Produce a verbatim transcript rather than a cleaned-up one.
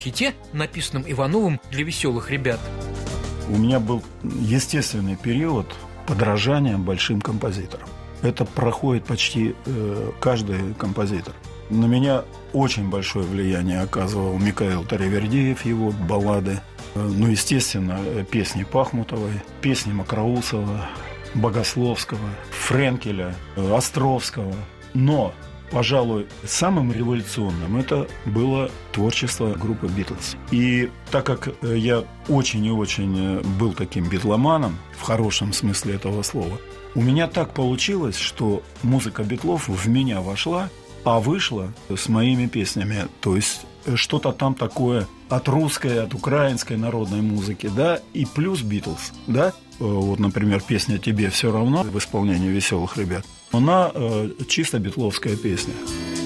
хите, написанном Ивановым для веселых ребят. У меня был естественный период подражания большим композиторам. Это проходит почти э, каждый композитор. На меня очень большое влияние оказывал Микаэл Таривердиев, его баллады. Ну, естественно, песни Пахмутовой, песни Макроусова, Богословского, Френкеля, Островского. Но, пожалуй, самым революционным это было творчество группы «Битлз». И так как я очень и очень был таким битломаном, в хорошем смысле этого слова, у меня так получилось, что музыка Битлов в меня вошла, а вышла с моими песнями. То есть что-то там такое от русской, от украинской народной музыки, да, и плюс «Битлз», да. Вот, например, песня «Тебе все равно» в исполнении веселых ребят. Она э, чисто битловская песня.